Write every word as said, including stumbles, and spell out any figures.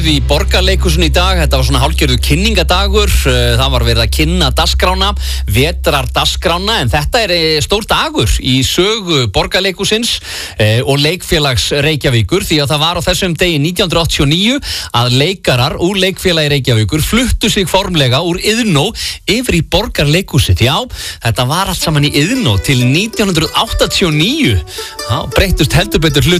stuð í Borgarleikhúsinu í dag. Þetta var svona hálfgerður kynningadagur. Það var verið að kynna dagskrána, vetrar dagskrána, en þetta er stór dagur í sögu Borgarleikhúsins og Leikfélags Reykjavíkur, því að það var á þessum degi nítján hundruð áttatíu og níu að leikarar úr Leikfélagi Reykjavíkur fluttu sig formlega úr Iðnó yfir í Borgarleikhúsið. Já, þetta var allt saman í Iðnó til nítján hundruð áttatíu og níu. Já, breyttust heldur betur hlutir